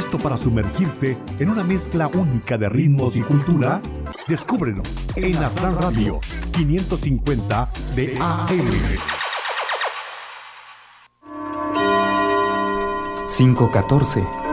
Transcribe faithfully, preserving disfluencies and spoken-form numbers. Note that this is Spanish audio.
¿Listo para sumergirte en una mezcla única de ritmos y cultura? Descúbrelo en Aztlán Radio quinientos cincuenta de A M. quinientos catorce.